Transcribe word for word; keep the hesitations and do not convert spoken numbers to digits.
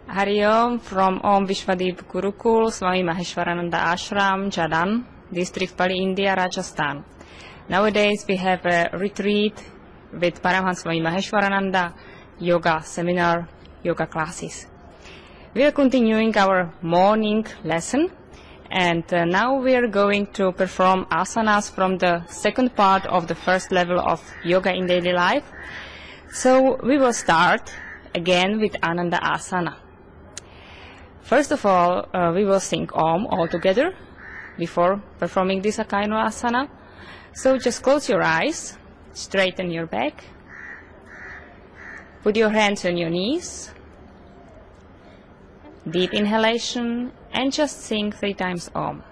Hari Om from Om Vishwadeep Gurukul, Swami Maheshwarananda Ashram, Jadhan, district Pali, India, Rajasthan. Nowadays we have a retreat with Paramhansa Swami Maheshwarananda, yoga seminar, yoga classes. We are continuing our morning lesson, and uh, now we are going to perform asanas from the second part of the first level of yoga in daily life. So we will start again with Ananda Asana. First of all, uh, we will sing Om all together before performing this Akainu Asana. So just close your eyes, straighten your back, put your hands on your knees, deep inhalation, and just sing three times Om.